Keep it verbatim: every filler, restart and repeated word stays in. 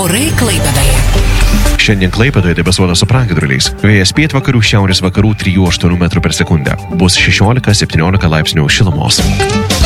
Orai Klaipėdoje. Šiandien Klaipėdoje debesuota su pragiedruliais. Vėjas pietvakarių šiaurės vakarų trijų aštuonių metrų per sekundę. Bus šešiolika septyniolika laipsnių šilumos.